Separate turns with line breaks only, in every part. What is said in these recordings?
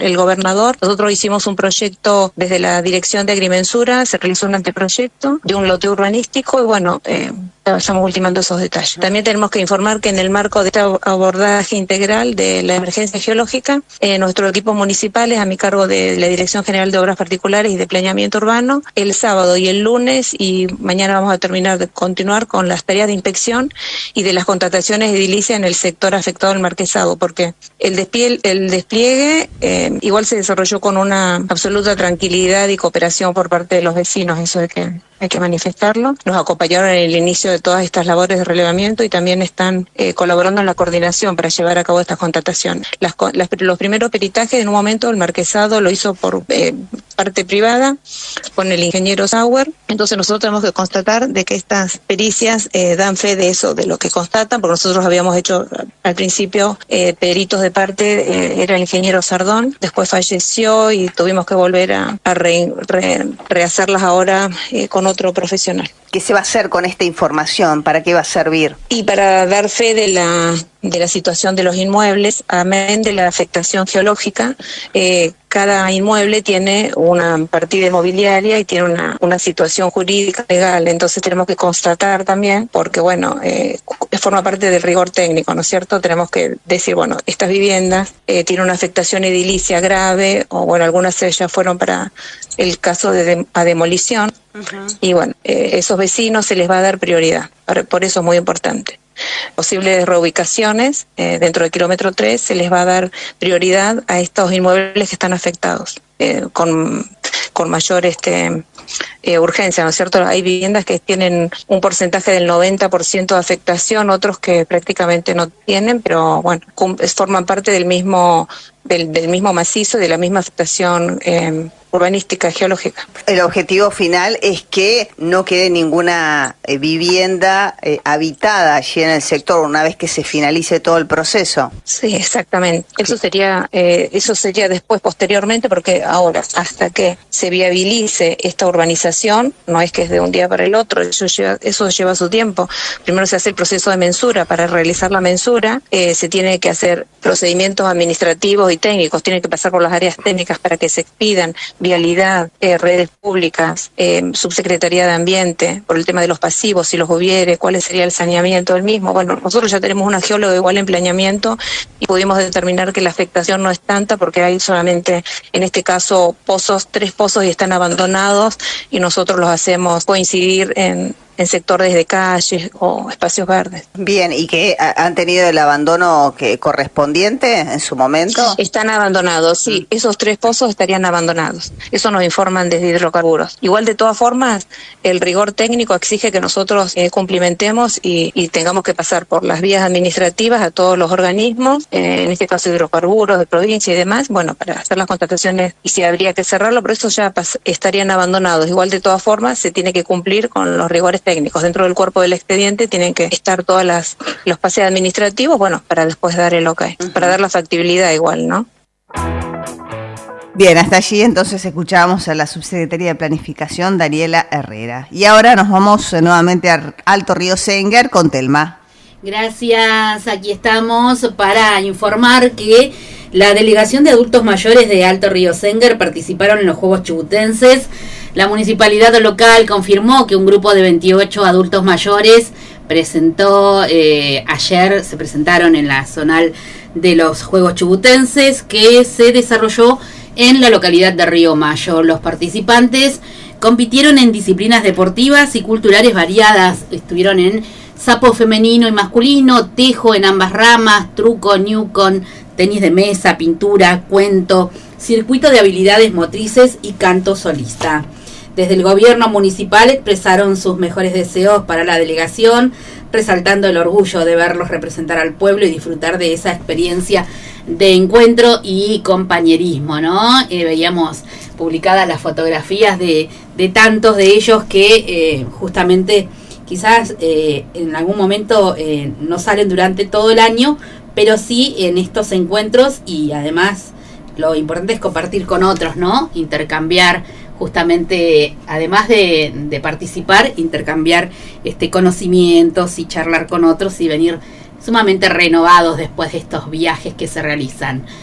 el gobernador. Nosotros hicimos un proyecto desde la Dirección de Agrimensura, se realizó un anteproyecto de un lote urbanístico y bueno, estamos ultimando esos detalles. También tenemos que informar que en el marco de este abordaje integral de la emergencia geológica, nuestros equipos municipales, a mi cargo de la Dirección General de Obras Particulares y de Planeamiento Urbano, el sábado y el lunes y mañana vamos a continuar con las tareas de inspección y de las contrataciones edilicias en el sector afectado del Marquesado, porque el despliegue igual se desarrolló con una absoluta tranquilidad y cooperación por parte de los vecinos, eso hay que manifestarlo. Nos acompañaron en el inicio de todas estas labores de relevamiento y también están colaborando en la coordinación para llevar a cabo estas contrataciones. Los primeros peritajes, en un momento el Marquesado lo hizo por parte privada con el ingeniero Sauer, entonces nosotros tenemos que constatar de que estas pericias dan fe de eso, de lo que constatan, porque nosotros habíamos hecho al principio peritos de parte, era el ingeniero Sardón, después falleció y tuvimos que volver a rehacerlas ahora con otro profesional.
¿Qué se va a hacer con esta información? ¿Para qué va a servir?
Y para dar fe de la situación de los inmuebles, amén de la afectación geológica, cada inmueble tiene una partida inmobiliaria y tiene una situación jurídica legal, entonces tenemos que constatar también, porque bueno, forma parte del rigor técnico, ¿no es cierto? Tenemos que decir, bueno, estas viviendas tienen una afectación edilicia grave, o bueno, algunas de ellas fueron para el caso de demolición, y bueno, esos vecinos se les va a dar prioridad, por eso es muy importante. Posibles reubicaciones dentro del kilómetro 3 se les va a dar prioridad a estos inmuebles que están afectados con mayor urgencia, ¿no es cierto? Hay viviendas que tienen un porcentaje del 90% de afectación, otros que prácticamente no tienen, pero bueno, forman parte del mismo macizo y de la misma afectación urbanística, geológica.
El objetivo final es que no quede ninguna vivienda habitada allí en el sector una vez que se finalice todo el proceso.
Sí, exactamente. Eso sería después, posteriormente, porque ahora, hasta que se viabilice esta urbanización, no es que es de un día para el otro, eso lleva su tiempo. Primero se hace el proceso de mensura. Para realizar la mensura se tiene que hacer procedimientos administrativos y técnicos, tiene que pasar por las áreas técnicas para que se expidan vialidad, redes públicas, subsecretaría de Ambiente, por el tema de los pasivos, si los hubiere, cuál sería el saneamiento del mismo. Bueno, nosotros ya tenemos una geóloga igual en planeamiento y pudimos determinar que la afectación no es tanta porque hay solamente, en este caso, 3 pozos y están abandonados y nosotros los hacemos coincidir en sectores de calles o espacios verdes.
Bien, ¿y que han tenido el abandono correspondiente en su momento?
Están abandonados, sí. Esos 3 pozos estarían abandonados. Eso nos informan desde Hidrocarburos. Igual, de todas formas, el rigor técnico exige que nosotros cumplimentemos y tengamos que pasar por las vías administrativas a todos los organismos, en este caso Hidrocarburos, de provincia y demás, bueno, para hacer las contrataciones y si habría que cerrarlo, pero eso ya estarían abandonados. Igual, de todas formas, se tiene que cumplir con los rigores técnicos. Dentro del cuerpo del expediente tienen que estar todos los pases administrativos, bueno, para después dar el ok, para dar la factibilidad igual, ¿no?
Bien, hasta allí entonces escuchábamos a la subsecretaria de Planificación, Daniela Herrera. Y ahora nos vamos nuevamente a Alto Río Senguer con Telma.
Gracias, aquí estamos para informar que la delegación de adultos mayores de Alto Río Senguer participaron en los Juegos Chubutenses. La municipalidad local confirmó que un grupo de 28 adultos mayores ayer se presentaron en la zonal de los Juegos Chubutenses que se desarrolló en la localidad de Río Mayo. Los participantes compitieron en disciplinas deportivas y culturales variadas. Estuvieron en sapo femenino y masculino, tejo en ambas ramas, truco, newcon, tenis de mesa, pintura, cuento, circuito de habilidades motrices y canto solista. Desde el gobierno municipal expresaron sus mejores deseos para la delegación, resaltando el orgullo de verlos representar al pueblo y disfrutar de esa experiencia de encuentro y compañerismo, ¿no? Veíamos publicadas las fotografías de tantos de ellos que justamente quizás en algún momento no salen durante todo el año, pero sí en estos encuentros, y además lo importante es compartir con otros, ¿no? Intercambiar justamente, además de participar, intercambiar conocimientos y charlar con otros y venir sumamente renovados después de estos viajes que se realizan.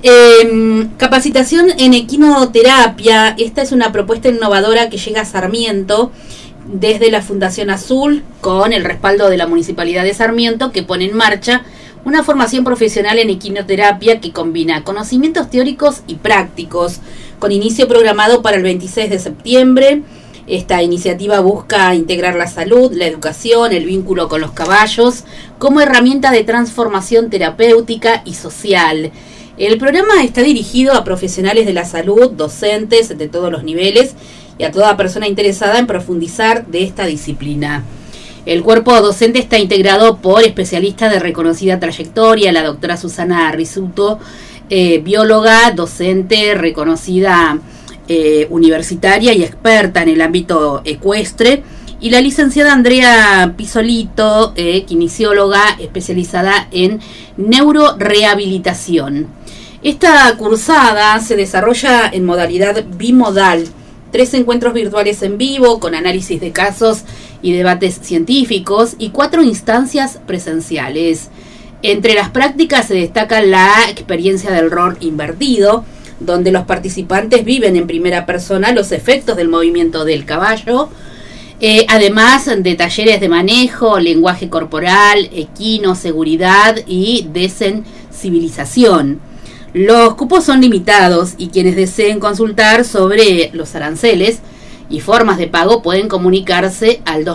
Capacitación en equinoterapia. Esta es una propuesta innovadora que llega a Sarmiento desde la Fundación Azul, con el respaldo de la Municipalidad de Sarmiento, que pone en marcha una formación profesional en equinoterapia que combina conocimientos teóricos y prácticos, con inicio programado para el 26 de septiembre. Esta iniciativa busca integrar la salud, la educación, el vínculo con los caballos como herramienta de transformación terapéutica y social. El programa está dirigido a profesionales de la salud, docentes de todos los niveles y a toda persona interesada en profundizar de esta disciplina. El cuerpo docente está integrado por especialistas de reconocida trayectoria, la doctora Susana Risuto, bióloga, docente, reconocida universitaria y experta en el ámbito ecuestre, y la licenciada Andrea Pisolito, kinesióloga especializada en neurorehabilitación. Esta cursada se desarrolla en modalidad bimodal, 3 encuentros virtuales en vivo con análisis de casos y debates científicos y 4 instancias presenciales. Entre las prácticas se destaca la experiencia del rol invertido, donde los participantes viven en primera persona los efectos del movimiento del caballo, además de talleres de manejo, lenguaje corporal, equino, seguridad y desensibilización. Los cupos son limitados y quienes deseen consultar sobre los aranceles y formas de pago pueden comunicarse al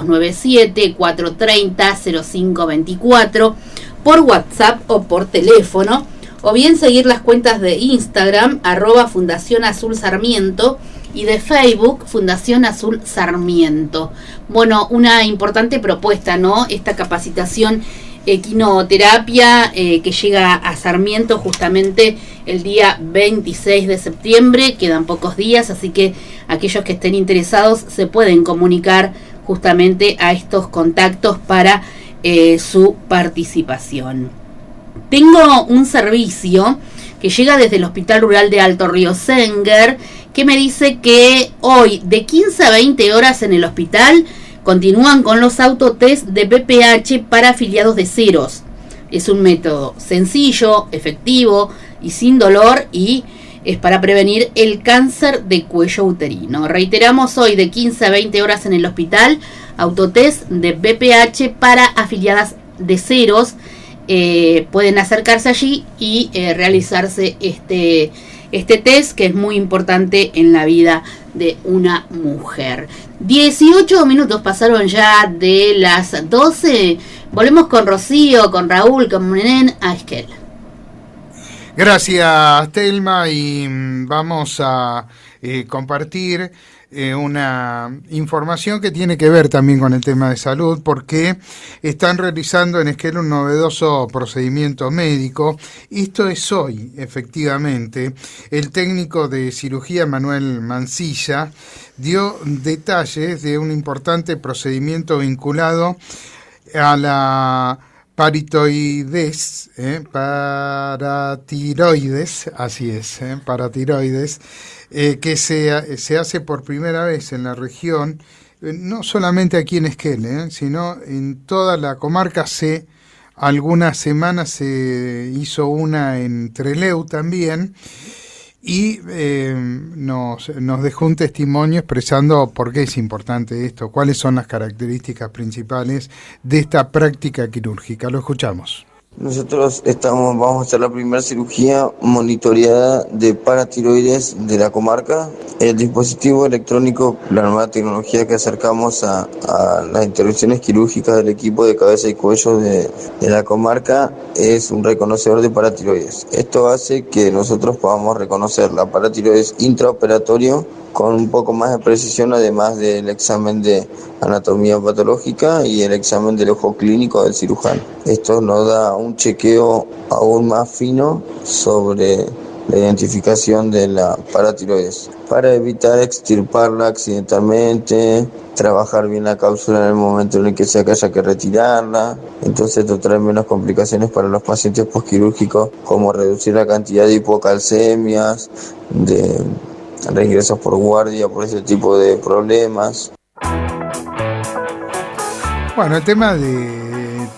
297-430-0524 por WhatsApp o por teléfono, o bien seguir las cuentas de Instagram @Fundación Azul Sarmiento y de Facebook Fundación Azul Sarmiento. Bueno, una importante propuesta, ¿no? Esta capacitación equinoterapia que llega a Sarmiento justamente el día 26 de septiembre. Quedan pocos días, así que aquellos que estén interesados se pueden comunicar justamente a estos contactos para su participación. Tengo un servicio que llega desde el Hospital Rural de Alto Río Senguer, que me dice que hoy de 15 a 20 horas en el hospital continúan con los autotest de BPH para afiliados de ceros. Es un método sencillo, efectivo y sin dolor, y es para prevenir el cáncer de cuello uterino. Reiteramos, hoy de 15 a 20 horas en el hospital, autotest de BPH para afiliadas de ceros. Pueden acercarse allí y realizarse este test, que es muy importante en la vida de una mujer. 18 minutos pasaron ya de las 12. Volvemos con Rocío, con Raúl, con Nenén a Esquel.
Gracias, Telma, y vamos a compartir una información que tiene que ver también con el tema de salud, porque están realizando en Esquel un novedoso procedimiento médico. Esto es hoy, efectivamente. El técnico de cirugía Manuel Mancilla dio detalles de un importante procedimiento vinculado a la paratiroides, así es, paratiroides, que se hace por primera vez en la región, no solamente aquí en Esquel, sino en toda la comarca. Hace algunas semanas se hizo una en Trelew también, y nos dejó un testimonio expresando por qué es importante esto, cuáles son las características principales de esta práctica quirúrgica. Lo escuchamos.
Nosotros vamos a hacer la primera cirugía monitoreada de paratiroides de la comarca. El dispositivo electrónico, la nueva tecnología que acercamos a las intervenciones quirúrgicas del equipo de cabeza y cuello de la comarca, es un reconocedor de paratiroides. Esto hace que nosotros podamos reconocer la paratiroides intraoperatorio con un poco más de precisión, además del examen de anatomía patológica y el examen del ojo clínico del cirujano. Esto nos da un chequeo aún más fino sobre la identificación de la paratiroides, para evitar extirparla accidentalmente, trabajar bien la cápsula en el momento en el que se haya que retirarla. Entonces esto trae menos complicaciones para los pacientes posquirúrgicos, como reducir la cantidad de hipocalcemias, de regresos por guardia, por ese tipo de problemas.
Bueno, el tema de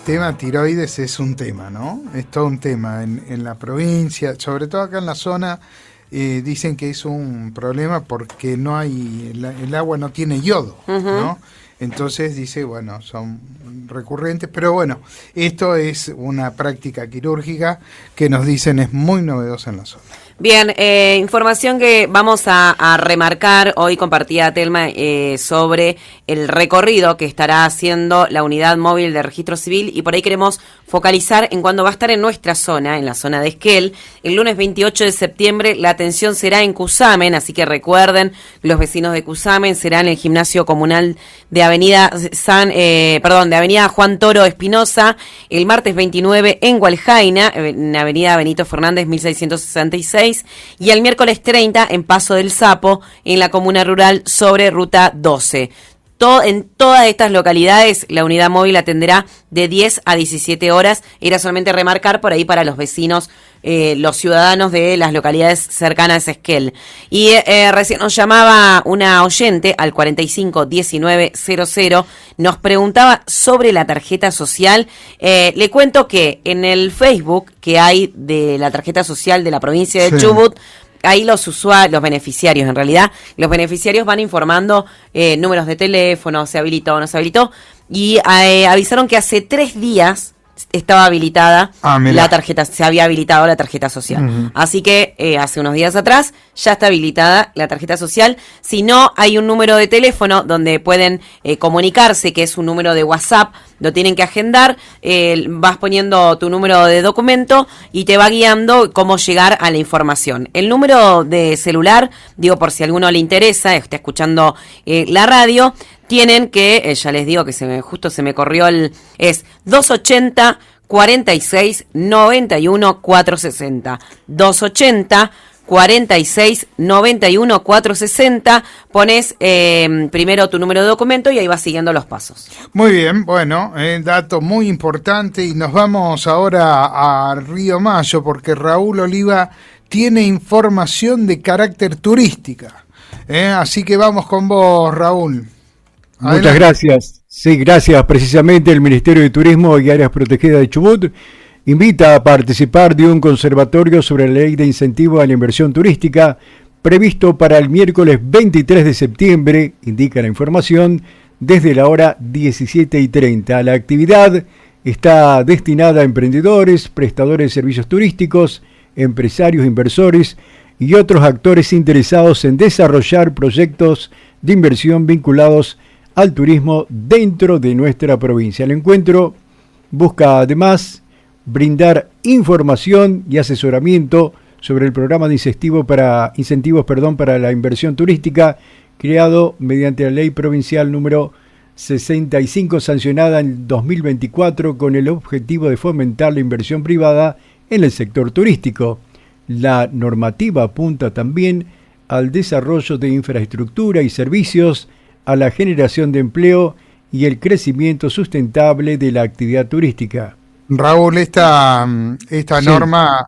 tema tiroides es un tema, ¿no? Es todo un tema en la provincia, sobre todo acá en la zona. Dicen que es un problema porque no hay, el agua no tiene yodo, ¿no? Entonces dice, bueno, son recurrentes, pero bueno, esto es una práctica quirúrgica que nos dicen es muy novedosa en la zona.
Bien, información que vamos a remarcar. Hoy compartía Telma sobre el recorrido que estará haciendo la unidad móvil de registro civil, y por ahí queremos focalizar en cuándo va a estar en nuestra zona, en la zona de Esquel. El lunes 28 de septiembre la atención será en Cusamen, así que recuerden, los vecinos de Cusamen, será en el gimnasio comunal de Avenida Juan Toro Espinosa. El martes 29 en Hualjaina, en Avenida Benito Fernández 1666. Y el miércoles 30 en Paso del Sapo, en la comuna rural sobre Ruta 12. En todas estas localidades la unidad móvil atenderá de 10 a 17 horas. Era solamente remarcar por ahí para los vecinos, los ciudadanos de las localidades cercanas a Esquel. Y recién nos llamaba una oyente al 451900, nos preguntaba sobre la tarjeta social. Le cuento que en el Facebook que hay de la tarjeta social de la provincia de Chubut, ahí los usuarios, los beneficiarios en realidad, los beneficiarios van informando números de teléfono, se habilitó o no se habilitó, y avisaron que hace 3 días estaba habilitada la tarjeta, se había habilitado la tarjeta social. Así que hace unos días atrás ya está habilitada la tarjeta social. Si no, hay un número de teléfono donde pueden comunicarse, que es un número de WhatsApp, lo tienen que agendar, vas poniendo tu número de documento y te va guiando cómo llegar a la información. El número de celular, digo por si a alguno le interesa, está escuchando la radio, tienen que, ya les digo que justo se me corrió es 280 46 91 460. 280 46 91 460, pones primero tu número de documento y ahí vas siguiendo los pasos.
Muy bien, bueno, dato muy importante, y nos vamos ahora a Río Mayo porque Raúl Oliva tiene información de carácter turística. Así que vamos con vos, Raúl. Adelante.
Muchas gracias. Sí, gracias. Precisamente el Ministerio de Turismo y Áreas Protegidas de Chubut invita a participar de un conservatorio sobre la ley de incentivo a la inversión turística previsto para el miércoles 23 de septiembre, indica la información, desde la hora 17:30. La actividad está destinada a emprendedores, prestadores de servicios turísticos, empresarios, inversores y otros actores interesados en desarrollar proyectos de inversión vinculados al turismo dentro de nuestra provincia. El encuentro busca además brindar información y asesoramiento sobre el programa de incentivos para la inversión turística creado mediante la ley provincial número 65 sancionada en 2024 con el objetivo de fomentar la inversión privada en el sector turístico. La normativa apunta también al desarrollo de infraestructura y servicios, a la generación de empleo y el crecimiento sustentable de la actividad turística.
Raúl, esta norma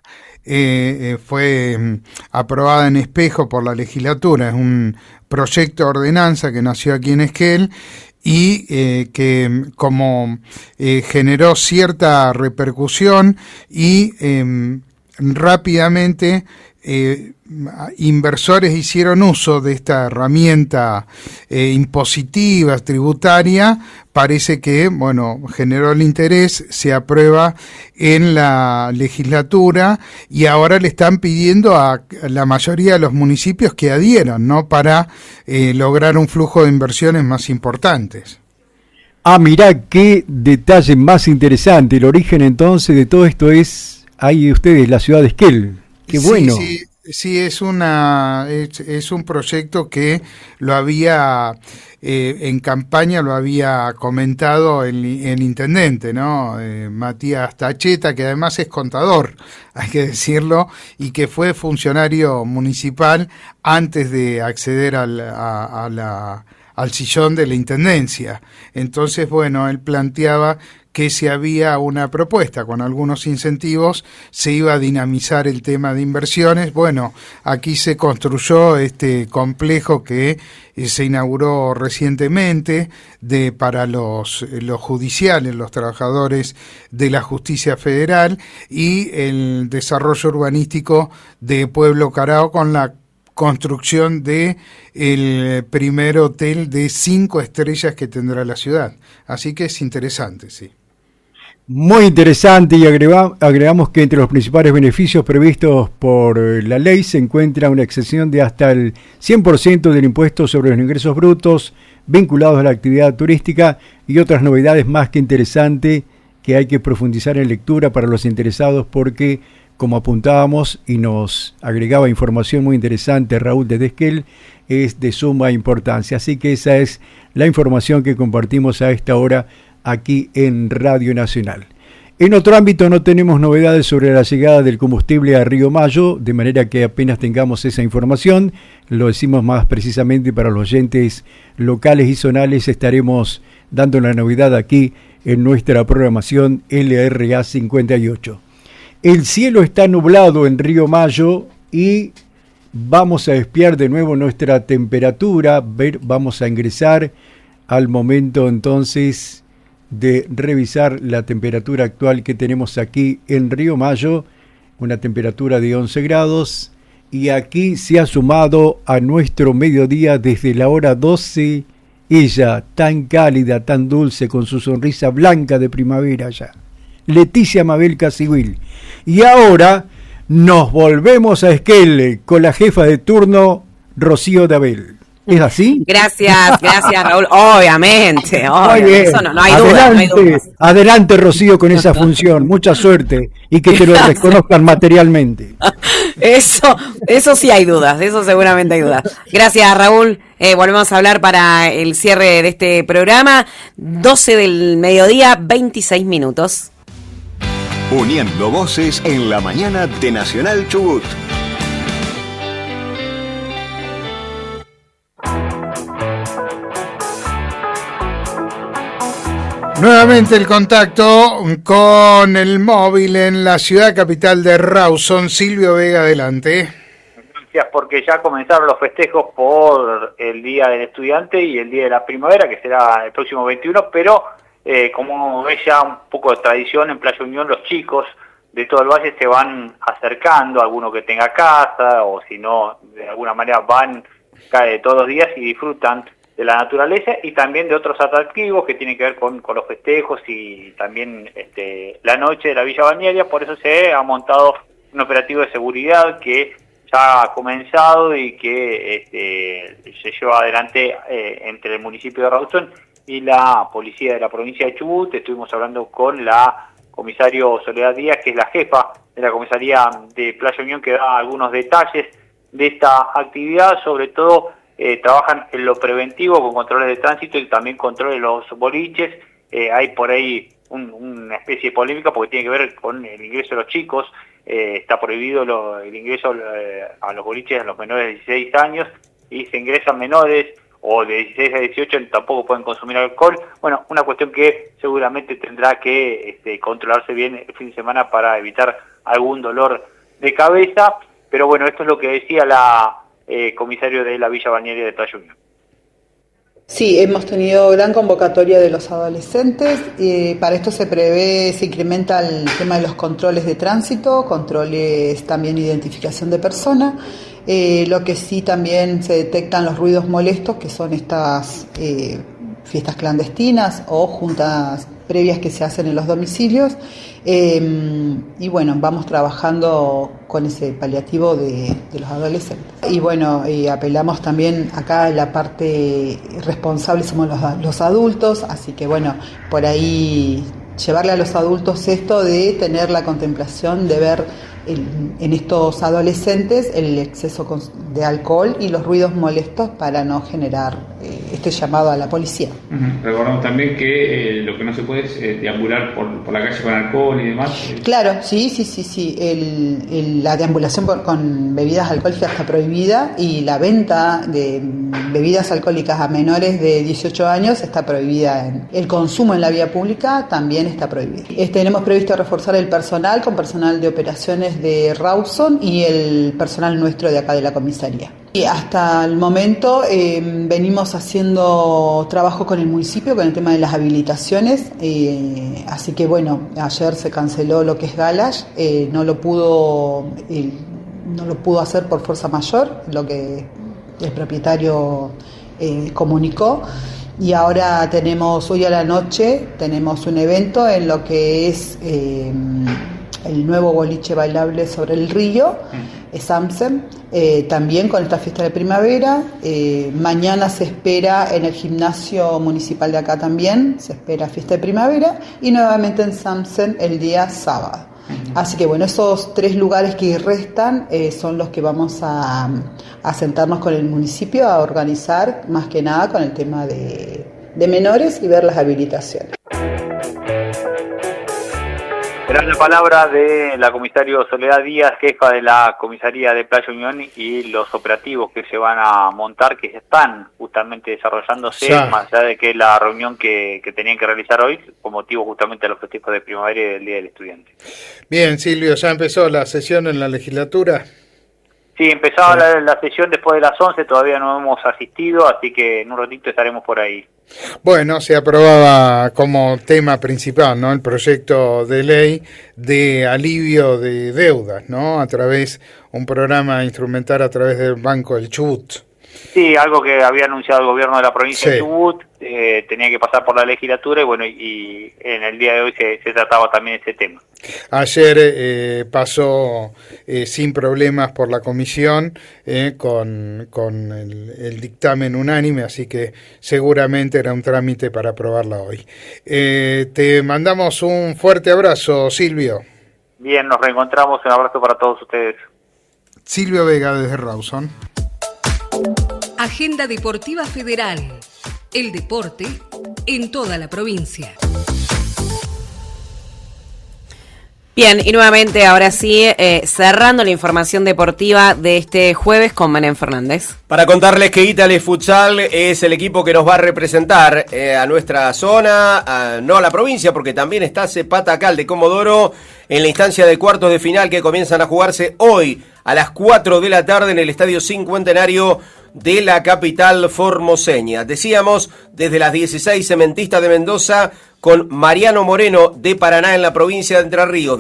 fue aprobada en Espejo por la legislatura. Es un proyecto de ordenanza que nació aquí en Esquel y que como generó cierta repercusión y rápidamente inversores hicieron uso de esta herramienta impositiva, tributaria. Parece que, generó el interés, se aprueba en la legislatura y ahora le están pidiendo a la mayoría de los municipios que adhieran, ¿no? Para lograr un flujo de inversiones más importantes.
Mirá qué detalle más interesante. El origen entonces de todo esto es ahí ustedes, la ciudad de Esquel. Qué bueno.
Sí, es un proyecto que lo había en campaña, lo había comentado el intendente, ¿no? Matías Tacheta, que además es contador, hay que decirlo, y que fue funcionario municipal antes de acceder a al sillón de la Intendencia. Entonces, bueno, él planteaba que si había una propuesta con algunos incentivos, se iba a dinamizar el tema de inversiones. Bueno, aquí se construyó este complejo que se inauguró recientemente para los judiciales, los trabajadores de la Justicia Federal, y el desarrollo urbanístico de Pueblo Carao con la construcción de el primer hotel de 5 estrellas que tendrá la ciudad. Así que es interesante, sí.
Muy interesante, y agregamos que entre los principales beneficios previstos por la ley se encuentra una exención de hasta el 100% del impuesto sobre los ingresos brutos vinculados a la actividad turística y otras novedades más que interesantes que hay que profundizar en lectura para los interesados, porque, como apuntábamos y nos agregaba información muy interesante Raúl de Esquel, es de suma importancia. Así que esa es la información que compartimos a esta hora aquí en Radio Nacional. En otro ámbito no tenemos novedades sobre la llegada del combustible a Río Mayo, de manera que apenas tengamos esa información, lo decimos más precisamente para los oyentes locales y zonales, estaremos dando la novedad aquí en nuestra programación LRA 58. El cielo está nublado en Río Mayo y vamos a espiar de nuevo nuestra temperatura, vamos a ingresar al momento entonces de revisar la temperatura actual que tenemos aquí en Río Mayo, una temperatura de 11 grados, y aquí se ha sumado a nuestro mediodía desde la hora 12, ella tan cálida, tan dulce, con su sonrisa blanca de primavera ya, Leticia Mabel Casiguil. Y ahora nos volvemos a Esquel con la jefa de turno, Rocío de Abel. ¿Es así?
Gracias Raúl, obviamente.
Muy bien.
Eso no hay duda, no hay duda.
Adelante Rocío con esa función, mucha suerte y que te lo reconozcan materialmente.
Eso sí hay dudas, eso seguramente hay dudas. Gracias Raúl, volvemos a hablar para el cierre de este programa, 12 del mediodía, 26 minutos.
Uniendo voces en la mañana de Nacional Chubut.
Nuevamente el contacto con el móvil en la ciudad capital de Rawson. Silvio Vega, adelante.
Gracias, porque ya comenzaron los festejos por el Día del Estudiante y el Día de la Primavera, que será el próximo 21, pero como es ya un poco de tradición en Playa Unión, los chicos de todo el valle se van acercando, alguno que tenga casa, o si no, de alguna manera van todos los días y disfrutan de la naturaleza y también de otros atractivos que tienen que ver con los festejos y también la noche de la Villa Balnearia. Por eso se ha montado un operativo de seguridad que ya ha comenzado y que se lleva adelante entre el municipio de Rawson y la policía de la provincia de Chubut. Estuvimos hablando con la comisario Soledad Díaz, que es la jefa de la comisaría de Playa Unión, que da algunos detalles de esta actividad. Sobre todo trabajan en lo preventivo con controles de tránsito y también controles de los boliches. Hay por ahí una especie de polémica porque tiene que ver con el ingreso de los chicos. Está prohibido el ingreso a los boliches a los menores de 16 años, y se ingresan menores o de 16 a 18 tampoco pueden consumir alcohol. Bueno, una cuestión que seguramente tendrá que controlarse bien el fin de semana para evitar algún dolor de cabeza. Pero bueno, esto es lo que decía la comisario de la Villa Balnearia de Playa Unión.
Sí, hemos tenido gran convocatoria de los adolescentes. Para esto se incrementa el tema de los controles de tránsito, controles también de identificación de personas. Lo que sí también se detectan los ruidos molestos, que son estas fiestas clandestinas o juntas previas que se hacen en los domicilios. Y bueno, vamos trabajando con ese paliativo de los adolescentes. Y bueno, apelamos también acá a la parte responsable, somos los adultos, así que bueno, por ahí llevarle a los adultos esto de tener la contemplación de ver en estos adolescentes el exceso de alcohol y los ruidos molestos para no generar este llamado a la policía.
Recordamos también que lo que no se puede es deambular por la calle con alcohol y demás.
Claro, sí. La deambulación con bebidas alcohólicas está prohibida y la venta de bebidas alcohólicas a menores de 18 años está prohibida. El consumo en la vía pública también está prohibido. Tenemos previsto reforzar el personal con personal de operaciones de Rawson y el personal nuestro de acá de la comisaría. Y hasta el momento venimos haciendo trabajo con el municipio con el tema de las habilitaciones, así que bueno, ayer se canceló lo que es Galash, no lo pudo hacer por fuerza mayor, lo que el propietario comunicó. Y ahora hoy a la noche tenemos un evento en lo que es el nuevo boliche bailable sobre el río, Samsen, también con esta fiesta de primavera. Mañana se espera en el gimnasio municipal de acá también, se espera fiesta de primavera y nuevamente en Samsen el día sábado. Así que bueno, esos 3 lugares que restan son los que vamos a sentarnos con el municipio a organizar, más que nada con el tema de menores y ver las habilitaciones.
Será la palabra de la comisario Soledad Díaz, jefa de la comisaría de Playa Unión, y los operativos que se van a montar, que están justamente desarrollándose, más allá de que la reunión que tenían que realizar hoy, con motivo justamente de los festejos de primavera y del Día del Estudiante.
Bien, Silvio, ¿ya empezó la sesión en la legislatura?
Sí, empezaba la sesión después de las 11, todavía no hemos asistido, así que en un ratito estaremos por ahí.
Bueno, se aprobaba como tema principal, ¿no?, el proyecto de ley de alivio de deudas, ¿no?, a través un programa instrumental a través del Banco del Chubut.
Sí, algo que había anunciado el gobierno de la provincia de Chubut, tenía que pasar por la legislatura y bueno, y en el día de hoy se trataba también ese tema.
Ayer pasó sin problemas por la comisión con el dictamen unánime, así que seguramente era un trámite para aprobarla hoy. Te mandamos un fuerte abrazo, Silvio.
Bien, nos reencontramos, un abrazo para todos ustedes.
Silvio Vega desde Rawson.
Agenda Deportiva Federal. El deporte en toda la provincia.
Bien, y nuevamente, ahora sí, cerrando la información deportiva de este jueves con Manem Fernández.
Para contarles que Italy Futsal es el equipo que nos va a representar a nuestra zona, no a la provincia, porque también está Cepatacal de Comodoro en la instancia de cuartos de final que comienzan a jugarse hoy a las 4 de la tarde en el Estadio Cincuentenario de la capital formoseña. Decíamos, desde las 16, Cementista de Mendoza con Mariano Moreno de Paraná en la provincia de Entre Ríos,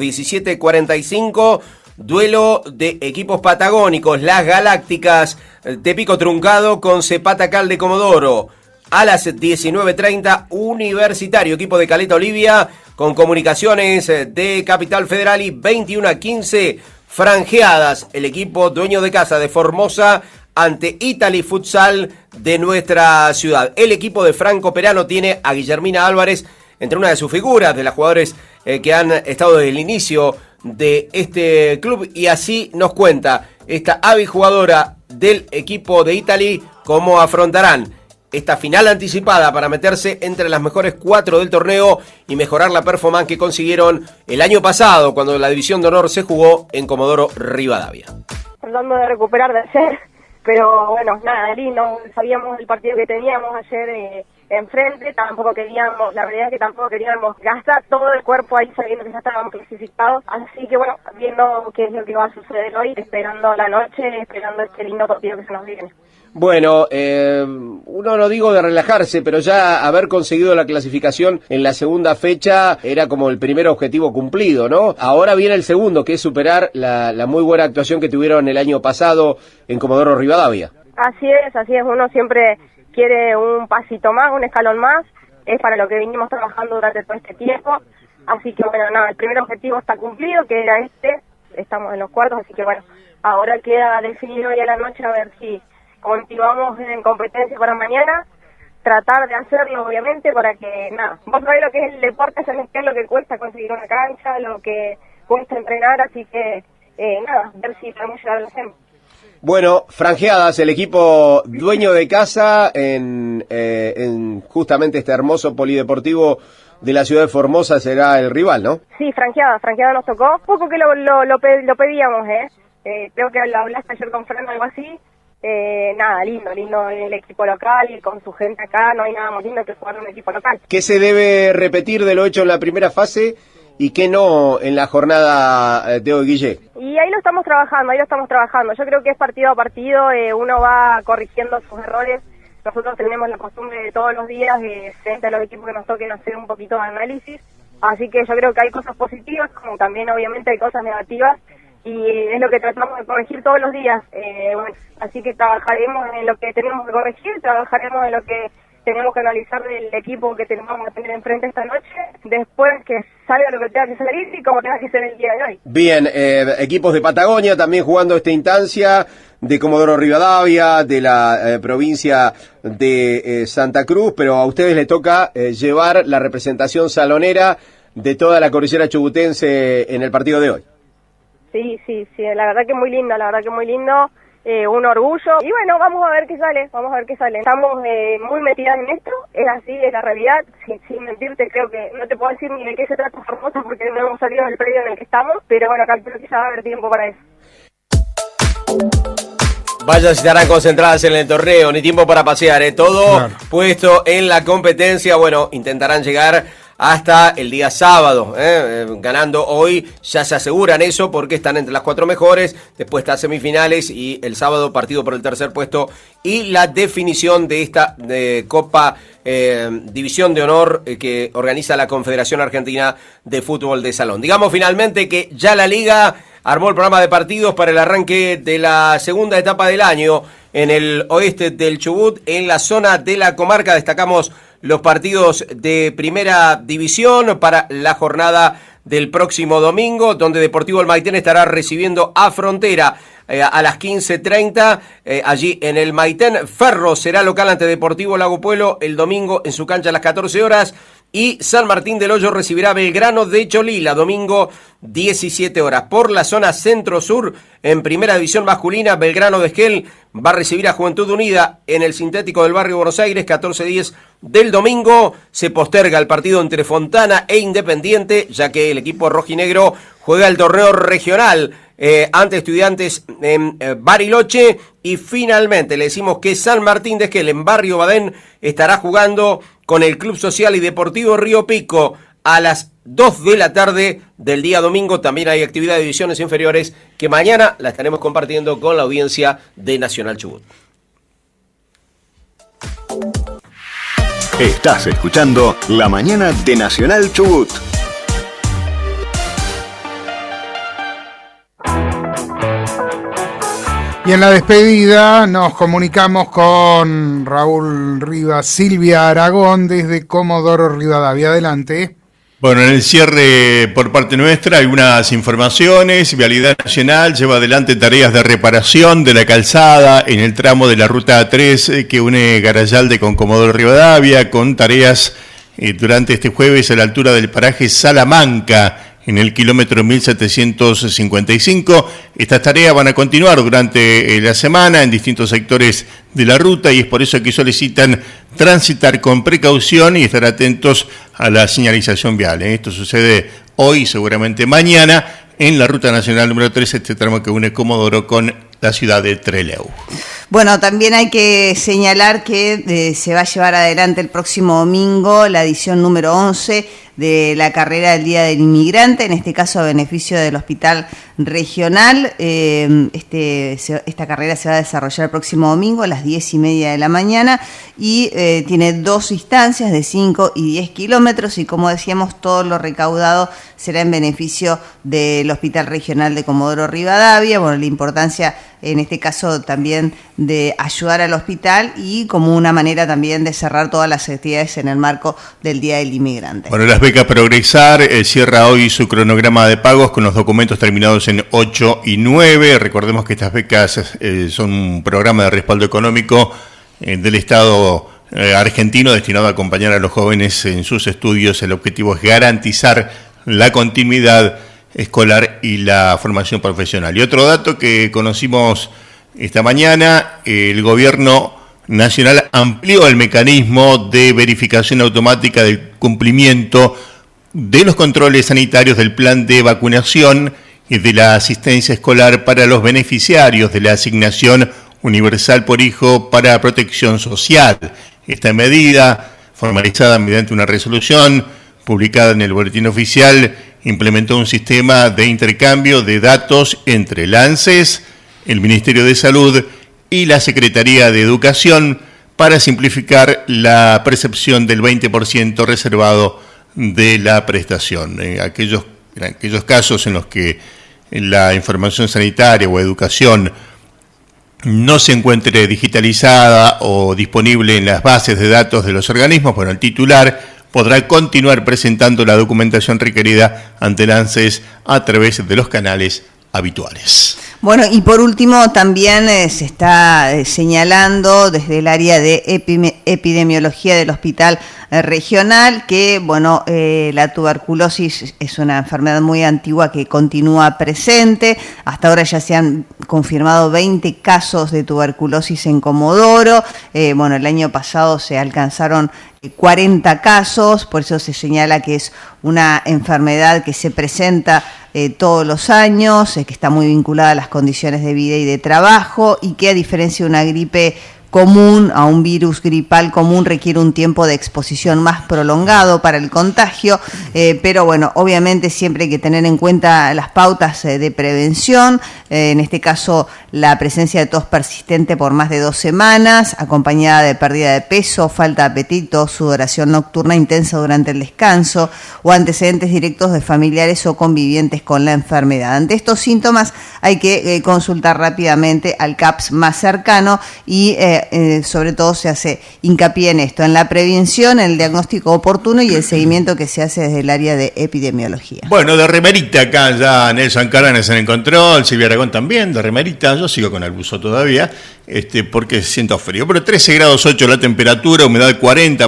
17:45, duelo de equipos patagónicos, las Galácticas de Pico Truncado con Cepatacal de Comodoro. A las 19:30, Universitario, equipo de Caleta Olivia con Comunicaciones de Capital Federal, y 21:15, Franjeadas, el equipo dueño de casa de Formosa ante Italy Futsal de nuestra ciudad. El equipo de Franco Perano tiene a Guillermina Álvarez entre una de sus figuras, de las jugadores que han estado desde el inicio de este club, y así nos cuenta esta hábil jugadora del equipo de Italy cómo afrontarán esta final anticipada para meterse entre las mejores 4 del torneo y mejorar la performance que consiguieron el año pasado cuando la división de honor se jugó en Comodoro Rivadavia.
Tratando de recuperar de ayer, pero bueno, nada, lindo, sabíamos el partido que teníamos ayer enfrente, tampoco queríamos, la realidad es que tampoco queríamos gastar todo el cuerpo ahí sabiendo que ya estábamos clasificados, así que bueno, viendo qué es lo que va a suceder hoy, esperando la noche, esperando este lindo partido que se nos viene.
Bueno, uno no digo de relajarse, pero ya haber conseguido la clasificación en la segunda fecha era como el primer objetivo cumplido, ¿no? Ahora viene el segundo, que es superar la muy buena actuación que tuvieron el año pasado en Comodoro Rivadavia.
Así es, uno siempre quiere un pasito más, un escalón más, es para lo que vinimos trabajando durante todo este tiempo, así que bueno, nada, el primer objetivo está cumplido, que era estamos en los cuartos, así que bueno, ahora queda definido hoy a la noche a ver si continuamos en competencia para mañana, tratar de hacerlo obviamente para que, nada, vos sabés lo que es el deporte, sabés qué es lo que cuesta conseguir una cancha, lo que cuesta entrenar, así que nada, ver si podemos llegar a la SEM.
Bueno, Franjeadas, el equipo dueño de casa en justamente este hermoso polideportivo de la ciudad de Formosa será el rival, ¿no?
Sí, Franjeada nos tocó. Poco que lo pedíamos, creo que lo hablaste ayer con Fran o algo así. Nada, lindo el equipo local y con su gente acá, no hay nada más lindo que jugar un equipo local.
¿Qué se debe repetir de lo hecho en la primera fase y qué no en la jornada de hoy, Guille?
Y ahí lo estamos trabajando. Yo creo que es partido a partido, uno va corrigiendo sus errores. Nosotros tenemos la costumbre de todos los días, frente a los equipos que nos toquen, hacer un poquito de análisis. Así que yo creo que hay cosas positivas, como también obviamente hay cosas negativas. Y es lo que tratamos de corregir todos los días. Así que trabajaremos en lo que tenemos que corregir, trabajaremos en lo que tenemos que analizar del equipo que tenemos que tener enfrente esta noche, después que salga lo que tenga que salir y como tenga que ser el día de hoy.
Bien, equipos de Patagonia también jugando esta instancia, de Comodoro Rivadavia, de la provincia de Santa Cruz, pero a ustedes les toca llevar la representación salonera de toda la cordillera chubutense en el partido de hoy.
Sí, la verdad que muy lindo, un orgullo, y bueno, vamos a ver qué sale, estamos muy metidas en esto, es así, es la realidad, sin mentirte, creo que no te puedo decir ni de qué se trata Formosa porque no hemos salido del predio en el que estamos, pero bueno, calculo que ya va a haber tiempo para eso.
Vaya, si estarán concentradas en el torneo, ni tiempo para pasear, todo claro, puesto en la competencia. Bueno, intentarán llegar hasta el día sábado, ganando hoy, ya se aseguran eso porque están entre las 4 mejores, después está semifinales y el sábado partido por el tercer puesto y la definición de esta Copa División de Honor que organiza la Confederación Argentina de Fútbol de Salón. Digamos finalmente que ya la Liga armó el programa de partidos para el arranque de la segunda etapa del año en el oeste del Chubut, en la zona de la comarca. Destacamos los partidos de primera división para la jornada del próximo domingo, donde Deportivo El Maitén estará recibiendo a Frontera a las 15:30, allí en el Maitén. Ferro será local ante Deportivo Lago Puelo el domingo en su cancha a las 14 horas. Y San Martín del Hoyo recibirá a Belgrano de Cholila, domingo 17 horas. Por la zona centro-sur, en primera división masculina, Belgrano de Esquel va a recibir a Juventud Unida en el sintético del barrio Buenos Aires, 14:10 del domingo. Se posterga el partido entre Fontana e Independiente, ya que el equipo rojinegro juega el torneo regional ante Estudiantes en Bariloche. Y finalmente le decimos que San Martín de Esquel en Barrio Badén estará jugando con el Club Social y Deportivo Río Pico a las 2 de la tarde del día domingo. También hay actividad de divisiones inferiores que mañana la estaremos compartiendo con la audiencia de Nacional Chubut.
Estás escuchando La Mañana de Nacional Chubut.
Y en la despedida nos comunicamos con Raúl Rivas, Silvia Aragón, desde Comodoro Rivadavia. Adelante.
Bueno, en el cierre por parte nuestra algunas informaciones. Vialidad Nacional lleva adelante tareas de reparación de la calzada en el tramo de la Ruta 3 que une Garayalde con Comodoro Rivadavia, con tareas durante este jueves a la altura del paraje Salamanca, en el kilómetro 1755. Estas tareas van a continuar durante la semana en distintos sectores de la ruta y es por eso que solicitan transitar con precaución y estar atentos a la señalización vial. Esto sucede hoy y seguramente mañana en la Ruta Nacional número 3, este tramo que une Comodoro con la ciudad de Trelew.
Bueno, también hay que señalar que se va a llevar adelante el próximo domingo la edición número 11 de la carrera del Día del Inmigrante, en este caso a beneficio del Hospital Regional. Esta carrera se va a desarrollar el próximo domingo a las 10:30 de la mañana y tiene 2 instancias de 5 y 10 kilómetros y, como decíamos, todo lo recaudado será en beneficio del Hospital Regional de Comodoro Rivadavia. Bueno, la importancia en este caso también de ayudar al hospital y como una manera también de cerrar todas las actividades en el marco del Día del Inmigrante.
Bueno, las becas Progresar cierra hoy su cronograma de pagos con los documentos terminados en 8 y 9. Recordemos que estas becas son un programa de respaldo económico del Estado argentino destinado a acompañar a los jóvenes en sus estudios. El objetivo es garantizar la continuidad escolar y la formación profesional. Y otro dato que conocimos Esta mañana el gobierno nacional amplió el mecanismo de verificación automática del cumplimiento de los controles sanitarios del plan de vacunación y de la asistencia escolar para los beneficiarios de la asignación universal por hijo para protección social. Esta medida, formalizada mediante una resolución publicada en el Boletín Oficial, implementó un sistema de intercambio de datos entre el ANSES, el Ministerio de Salud y la Secretaría de Educación para simplificar la percepción del 20% reservado de la prestación. En aquellos casos en los que la información sanitaria o educación no se encuentre digitalizada o disponible en las bases de datos de los organismos, bueno, el titular podrá continuar presentando la documentación requerida ante el ANSES a través de los canales habituales.
Bueno, y por último también se está señalando desde el área de epidemiología del Hospital Regional que, bueno, la tuberculosis es una enfermedad muy antigua que continúa presente. Hasta ahora ya se han confirmado 20 casos de tuberculosis en Comodoro. Bueno, el año pasado se alcanzaron 40 casos, por eso se señala que es una enfermedad que se presenta todos los años, que está muy vinculada a las condiciones de vida y de trabajo, y que a diferencia de una gripe común, a un virus gripal común, requiere un tiempo de exposición más prolongado para el contagio, pero bueno, obviamente siempre hay que tener en cuenta las pautas de prevención, en este caso la presencia de tos persistente por más de 2 semanas, acompañada de pérdida de peso, falta de apetito, sudoración nocturna intensa durante el descanso o antecedentes directos de familiares o convivientes con la enfermedad. Ante estos síntomas hay que consultar rápidamente al CAPS más cercano y sobre todo se hace hincapié en esto, en la prevención, en el diagnóstico oportuno y el seguimiento que se hace desde el área de epidemiología.
Bueno, de remerita acá ya Nelson Cárdenas en el control, Silvia Aragón también, de remerita, yo sigo con el buzo todavía, porque siento frío, pero 13 grados 8 la temperatura, humedad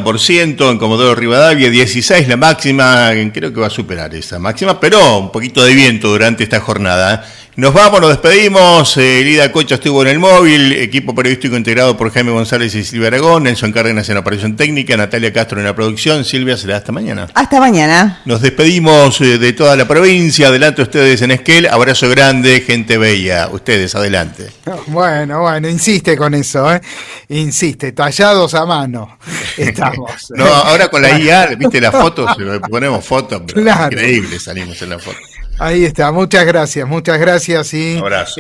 40% en Comodoro Rivadavia, 16 la máxima, creo que va a superar esa máxima, pero un poquito de viento durante esta jornada. Nos vamos, nos despedimos. Lida Cocha estuvo en el móvil, equipo periodístico integrado por Jaime González y Silvia Aragón, Nelson Cárdenas en la operación técnica, Natalia Castro en la producción. Silvia, será hasta mañana.
Hasta mañana.
Nos despedimos de toda la provincia. Adelante ustedes en Esquel. Abrazo grande, gente bella. Ustedes, adelante.
Bueno, insiste con eso, Insiste, tallados a mano. Estamos.
No, ahora con la IA, viste las fotos, ponemos fotos, pero claro. Increíble salimos en la foto.
Ahí está, muchas gracias y
abrazo.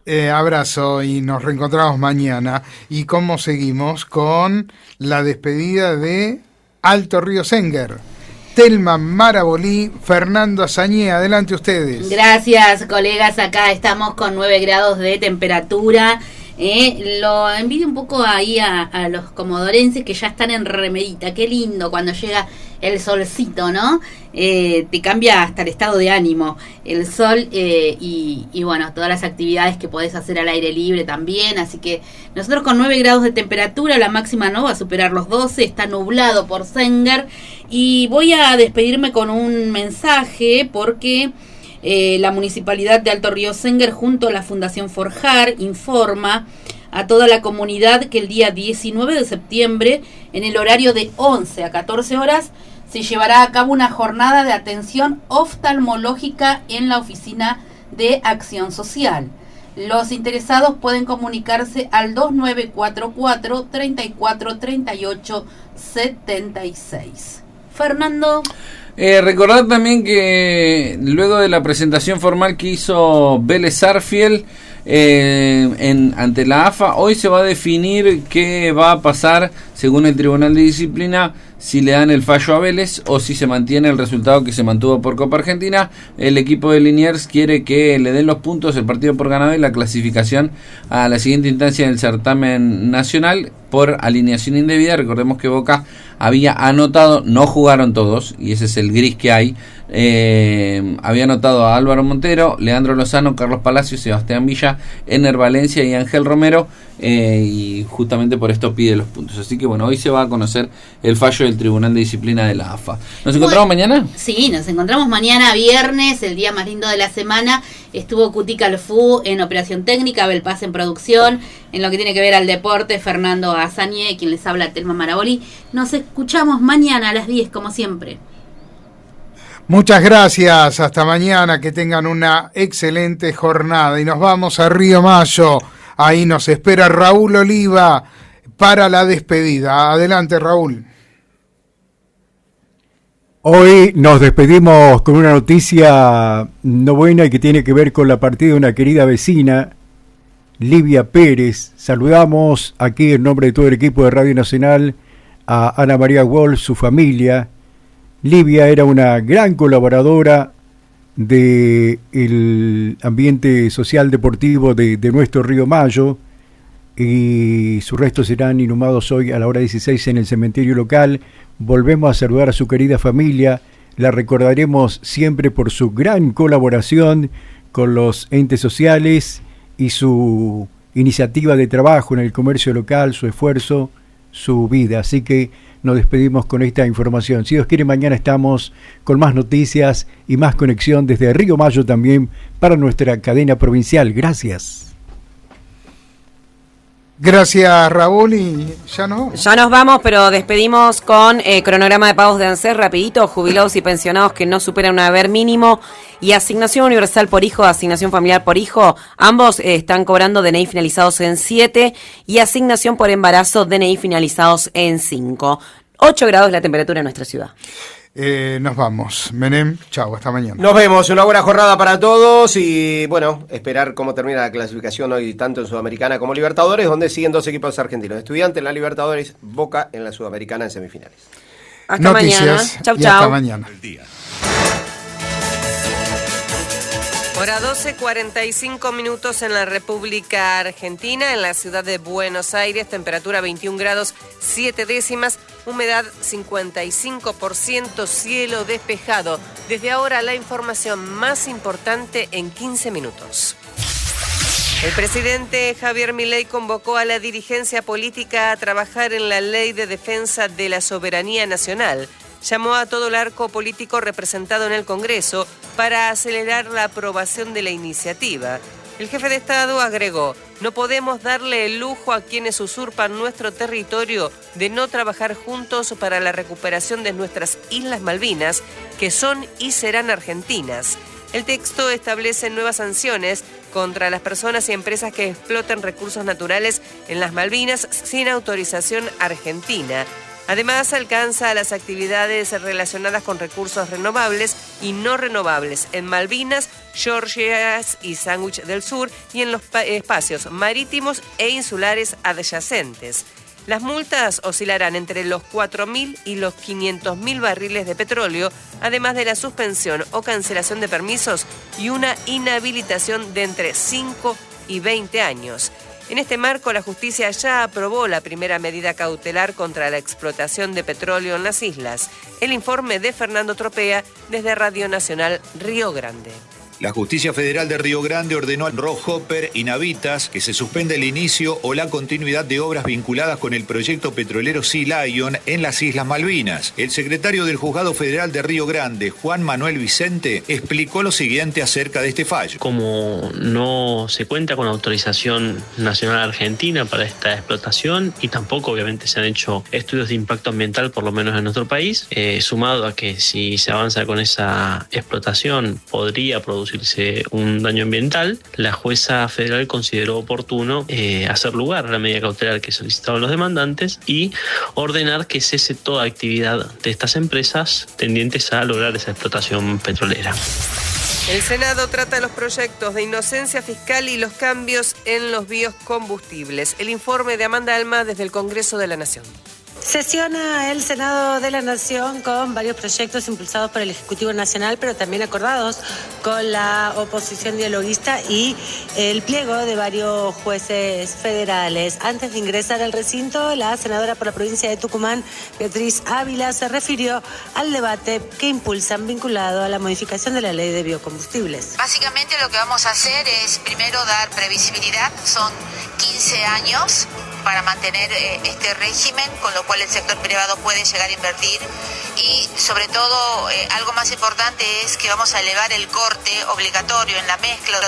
Abrazo y nos reencontramos mañana. ¿Y cómo seguimos? Con la despedida de Alto Río Senguer. Telma Marabolí, Fernando Azañé, adelante ustedes.
Gracias, colegas, acá estamos con 9 grados de temperatura. Lo envidio un poco ahí a los comodorenses que ya están en remerita. Qué lindo cuando llega el solcito, ¿no? Te cambia hasta el estado de ánimo el sol y bueno, todas las actividades que podés hacer al aire libre también. Así que nosotros con 9 grados de temperatura, la máxima no va a superar los 12, está nublado por Senguer. Y voy a despedirme con un mensaje porque la Municipalidad de Alto Río Senguer junto a la Fundación Forjar informa a toda la comunidad que el día 19 de septiembre, en el horario de 11 a 14 horas, se llevará a cabo una jornada de atención oftalmológica en la Oficina de Acción Social. Los interesados pueden comunicarse al 2944 34 38 76. Fernando.
Recordad también que luego de la presentación formal que hizo Vélez Sarsfield ante la AFA, hoy se va a definir qué va a pasar según el Tribunal de Disciplina, si le dan el fallo a Vélez o si se mantiene el resultado que se mantuvo por Copa Argentina. El equipo de Liniers quiere que le den los puntos, el partido por ganado y la clasificación a la siguiente instancia del certamen nacional por alineación indebida. Recordemos que Boca había anotado, no jugaron todos, y ese es el gris que hay, había anotado a Álvaro Montero, Leandro Lozano, Carlos Palacio, Sebastián Villa, Ener Valencia y Ángel Romero, y justamente por esto pide los puntos. Así que bueno, hoy se va a conocer el fallo del Tribunal de Disciplina de la AFA. ¿Nos encontramos mañana?
Sí, nos encontramos mañana viernes, el día más lindo de la semana. Estuvo Cuti Calfú en operación técnica, Abel Paz en producción, en lo que tiene que ver al deporte, Fernando Azañe, quien les habla, Telma Maraboli. Nos escuchamos mañana a las 10, como siempre.
Muchas gracias, hasta mañana, que tengan una excelente jornada y nos vamos a Río Mayo, ahí nos espera Raúl Oliva para la despedida. Adelante, Raúl.
Hoy nos despedimos con una noticia no buena y que tiene que ver con la partida de una querida vecina, Livia Pérez. Saludamos aquí en nombre de todo el equipo de Radio Nacional a Ana María Wolf, su familia. Livia era una gran colaboradora del ambiente social deportivo de nuestro Río Mayo, y sus restos serán inhumados hoy a la hora 16 en el cementerio local. Volvemos a saludar a su querida familia, la recordaremos siempre por su gran colaboración con los entes sociales y su iniciativa de trabajo en el comercio local, su esfuerzo, su vida. Así que nos despedimos con esta información. Si Dios quiere, mañana estamos con más noticias y más conexión desde Río Mayo también para nuestra cadena provincial. Gracias.
Gracias, Raúl, y ya nos
vamos, pero despedimos con cronograma de pagos de ANSES rapidito, jubilados y pensionados que no superan un haber mínimo y asignación universal por hijo, asignación familiar por hijo, ambos están cobrando DNI finalizados en 7 y asignación por embarazo DNI finalizados en 5. 8 grados la temperatura en nuestra ciudad.
Nos vamos. Menem, chau, hasta mañana.
Nos vemos, una buena jornada para todos y bueno, esperar cómo termina la clasificación hoy tanto en Sudamericana como Libertadores, donde siguen dos equipos argentinos, Estudiantes en la Libertadores, Boca en la Sudamericana en semifinales.
Hasta mañana. Chau, chau.
Hasta mañana.
Hora 12:45 en la República Argentina, en la ciudad de Buenos Aires, temperatura 21 grados 7 décimas, humedad 55%, cielo despejado. Desde ahora la información más importante en 15 minutos. El presidente Javier Milei convocó a la dirigencia política a trabajar en la ley de defensa de la soberanía nacional. Llamó a todo el arco político representado en el Congreso para acelerar la aprobación de la iniciativa. El jefe de Estado agregó: no podemos darle el lujo a quienes usurpan nuestro territorio de no trabajar juntos para la recuperación de nuestras Islas Malvinas, que son y serán argentinas. El texto establece nuevas sanciones contra las personas y empresas que explotan recursos naturales en las Malvinas sin autorización argentina. Además, alcanza a las actividades relacionadas con recursos renovables y no renovables en Malvinas, Georgias y Sandwich del Sur y en los espacios marítimos e insulares adyacentes. Las multas oscilarán entre los 4.000 y los 500.000 barriles de petróleo, además de la suspensión o cancelación de permisos y una inhabilitación de entre 5 y 20 años. En este marco, la justicia ya aprobó la primera medida cautelar contra la explotación de petróleo en las islas. El informe de Fernando Tropea desde Radio Nacional Río Grande.
La Justicia Federal de Río Grande ordenó a Rohopper y Navitas que se suspenda el inicio o la continuidad de obras vinculadas con el proyecto petrolero Sea Lion en las Islas Malvinas. El secretario del Juzgado Federal de Río Grande, Juan Manuel Vicente, explicó lo siguiente acerca de este fallo.
Como no se cuenta con autorización nacional argentina para esta explotación y tampoco obviamente se han hecho estudios de impacto ambiental, por lo menos en nuestro país, sumado a que si se avanza con esa explotación podría producirse un daño ambiental, la jueza federal consideró oportuno hacer lugar a la medida cautelar que solicitaron los demandantes y ordenar que cese toda actividad de estas empresas tendientes a lograr esa explotación petrolera.
El Senado trata los proyectos de inocencia fiscal y los cambios en los biocombustibles. El informe de Amanda Alma desde el Congreso de la Nación.
Sesiona el Senado de la Nación con varios proyectos impulsados por el Ejecutivo Nacional, pero también acordados con la oposición dialoguista y el pliego de varios jueces federales. Antes de ingresar al recinto, la senadora por la provincia de Tucumán, Beatriz Ávila, se refirió al debate que impulsan vinculado a la modificación de la ley de biocombustibles.
Básicamente lo que vamos a hacer es primero dar previsibilidad, son 15 años para mantener este régimen, con lo cual el sector privado puede llegar a invertir y sobre todo algo más importante es que vamos a elevar el corte obligatorio en la mezcla.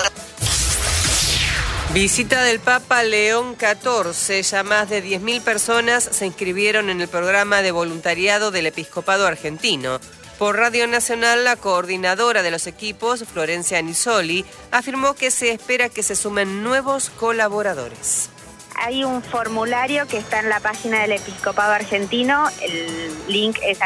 Visita del Papa León XIV. Ya más de 10.000 personas se inscribieron en el programa de voluntariado del Episcopado argentino. Por Radio Nacional, la coordinadora de los equipos, Florencia Nisoli, afirmó que se espera que se sumen nuevos colaboradores.
Hay un formulario que está en la página del Episcopado Argentino, el link es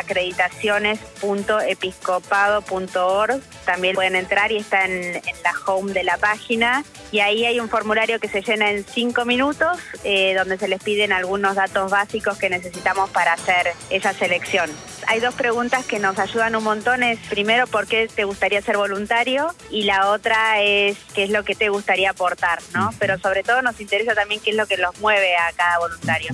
acreditaciones.episcopado.org, también pueden entrar y está en la home de la página, y ahí hay un formulario que se llena en 5 minutos, donde se les piden algunos datos básicos que necesitamos para hacer esa selección. Hay 2 preguntas que nos ayudan un montón, es primero por qué te gustaría ser voluntario y la otra es qué es lo que te gustaría aportar, ¿no? Pero sobre todo nos interesa también qué es lo que los mueve a cada voluntario.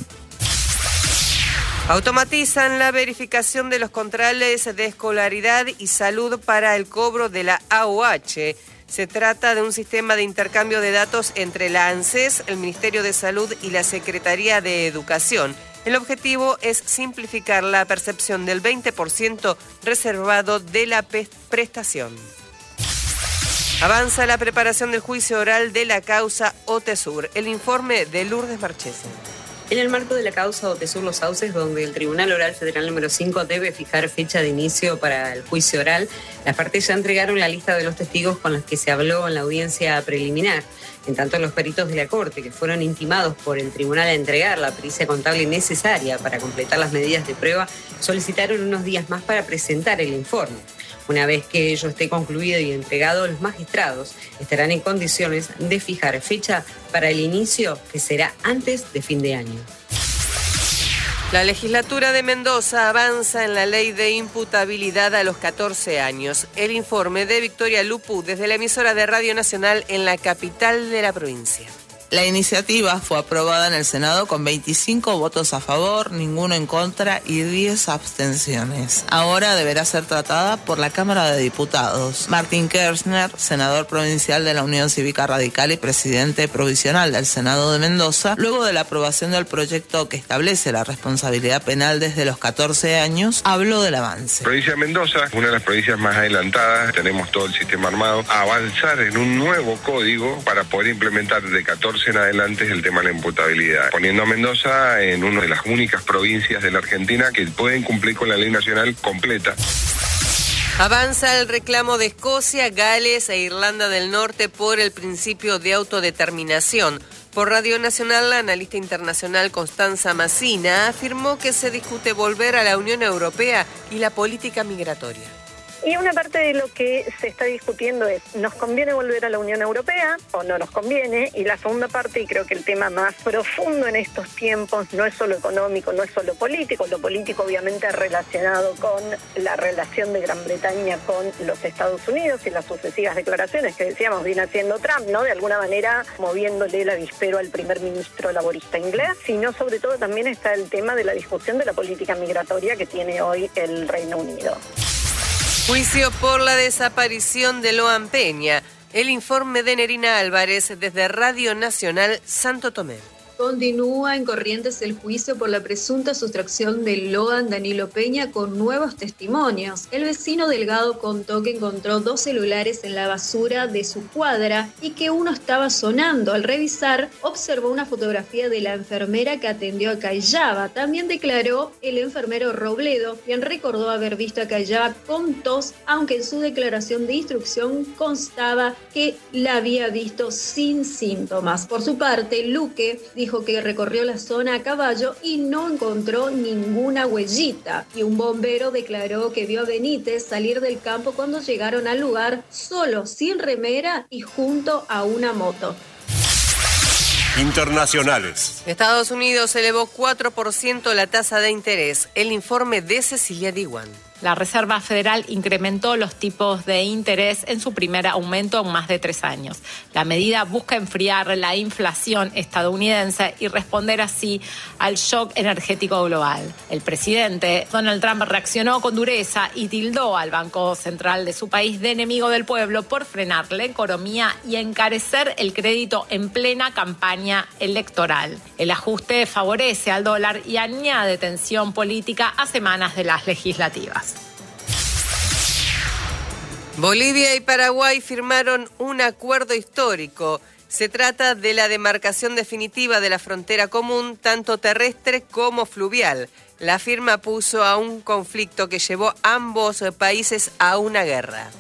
Automatizan la verificación de los controles de escolaridad y salud para el cobro de la AUH. Se trata de un sistema de intercambio de datos entre la ANSES, el Ministerio de Salud y la Secretaría de Educación. El objetivo es simplificar la percepción del 20% reservado de la prestación. Avanza la preparación del juicio oral de la causa OTESUR. El informe de Lourdes Marchese.
En el marco de la causa OTESUR Los Sauces, donde el Tribunal Oral Federal número 5 debe fijar fecha de inicio para el juicio oral, las partes ya entregaron la lista de los testigos con los que se habló en la audiencia preliminar. En tanto, los peritos de la Corte, que fueron intimados por el tribunal a entregar la pericia contable necesaria para completar las medidas de prueba, solicitaron unos días más para presentar el informe. Una vez que ello esté concluido y entregado, los magistrados estarán en condiciones de fijar fecha para el inicio, que será antes de fin de año.
La legislatura de Mendoza avanza en la ley de imputabilidad a los 14 años. El informe de Victoria Lupu desde la emisora de Radio Nacional en la capital de la provincia.
La iniciativa fue aprobada en el Senado con 25 votos a favor, ninguno en contra y 10 abstenciones. Ahora deberá ser tratada por la Cámara de Diputados. Martín Kirchner, senador provincial de la Unión Cívica Radical y presidente provisional del Senado de Mendoza, luego de la aprobación del proyecto que establece la responsabilidad penal desde los 14 años, habló del avance.
Provincia de Mendoza, una de las provincias más adelantadas, tenemos todo el sistema armado, a avanzar en un nuevo código para poder implementar de 14 en adelante el tema de la imputabilidad, poniendo a Mendoza en una de las únicas provincias de la Argentina que pueden cumplir con la ley nacional completa.
Avanza el reclamo de Escocia, Gales e Irlanda del Norte por el principio de autodeterminación. Por Radio Nacional, la analista internacional Constanza Massina afirmó que se discute volver a la Unión Europea y la política migratoria.
Y una parte de lo que se está discutiendo es, ¿nos conviene volver a la Unión Europea o no nos conviene? Y la segunda parte, y creo que el tema más profundo en estos tiempos, no es solo económico, no es solo político, lo político obviamente relacionado con la relación de Gran Bretaña con los Estados Unidos y las sucesivas declaraciones que decíamos viene haciendo Trump, ¿no? De alguna manera moviéndole el avispero al primer ministro laborista inglés, sino sobre todo también está el tema de la discusión de la política migratoria que tiene hoy el Reino Unido.
Juicio por la desaparición de Loan Peña. El informe de Nerina Álvarez desde Radio Nacional Santo Tomé.
Continúa en Corrientes el juicio por la presunta sustracción de Loan Danilo Peña con nuevos testimonios. El vecino Delgado contó que encontró 2 celulares en la basura de su cuadra y que uno estaba sonando. Al revisar, observó una fotografía de la enfermera que atendió a Cayaba. También declaró el enfermero Robledo, quien recordó haber visto a Cayaba con tos, aunque en su declaración de instrucción constaba que la había visto sin síntomas. Por su parte, Luque dijo que recorrió la zona a caballo y no encontró ninguna huellita. Y un bombero declaró que vio a Benítez salir del campo cuando llegaron al lugar solo, sin remera y junto a una moto.
Internacionales.
Estados Unidos elevó 4% la tasa de interés. El informe de Cecilia Diwan.
La Reserva Federal incrementó los tipos de interés en su primer aumento en más de 3 años. La medida busca enfriar la inflación estadounidense y responder así al shock energético global. El presidente Donald Trump reaccionó con dureza y tildó al Banco Central de su país de enemigo del pueblo por frenar la economía y encarecer el crédito en plena campaña electoral. El ajuste favorece al dólar y añade tensión política a semanas de las legislativas.
Bolivia y Paraguay firmaron un acuerdo histórico. Se trata de la demarcación definitiva de la frontera común, tanto terrestre como fluvial. La firma puso a un conflicto que llevó a ambos países a una guerra.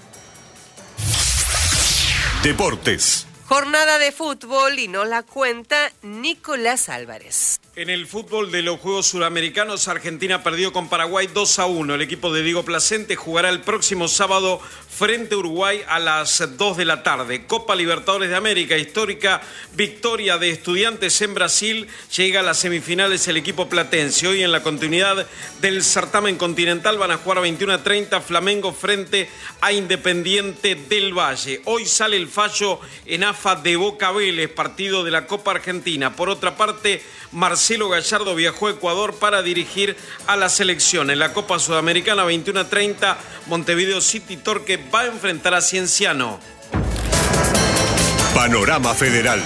Deportes.
Jornada de fútbol y nos la cuenta Nicolás Álvarez.
En el fútbol de los Juegos Suramericanos, Argentina perdió con Paraguay 2-1. El equipo de Diego Placente jugará el próximo sábado frente a Uruguay a las 2 de la tarde. Copa Libertadores de América, histórica victoria de Estudiantes en Brasil. Llega a las semifinales el equipo platense. Hoy en la continuidad del certamen continental van a jugar a 21:30 Flamengo frente a Independiente del Valle. Hoy sale el fallo en AFA de Boca Vélez, partido de la Copa Argentina. Por otra parte, Marcelo Gallardo viajó a Ecuador para dirigir a la selección. En la Copa Sudamericana 21:30, Montevideo City Torque va a enfrentar a Cienciano.
Panorama Federal.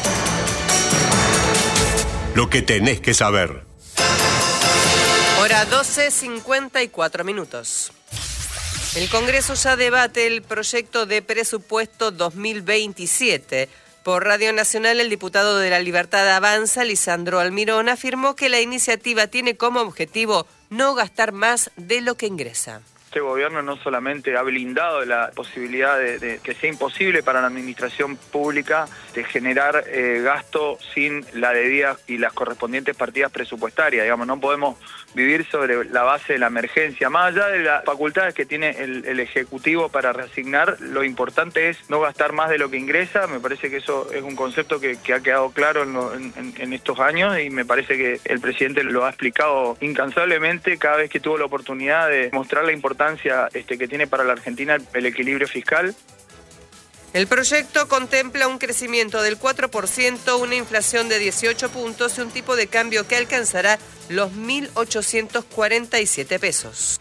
Lo que tenés que saber.
Hora 12:54 minutos. El Congreso ya debate el proyecto de presupuesto 2027. Por Radio Nacional, el diputado de La Libertad Avanza, Lisandro Almirón, afirmó que la iniciativa tiene como objetivo no gastar más de lo que ingresa.
Este gobierno no solamente ha blindado la posibilidad de que sea imposible para la administración pública de generar gasto sin la debida y las correspondientes partidas presupuestarias. Digamos, no podemos vivir sobre la base de la emergencia. Más allá de las facultades que tiene el Ejecutivo para reasignar, lo importante es no gastar más de lo que ingresa. Me parece que eso es un concepto que ha quedado claro en estos años y me parece que el presidente lo ha explicado incansablemente cada vez que tuvo la oportunidad de mostrar la importancia que tiene para la Argentina el equilibrio fiscal.
El proyecto contempla un crecimiento del 4%, una inflación de 18 puntos y un tipo de cambio que alcanzará los 1.847 pesos.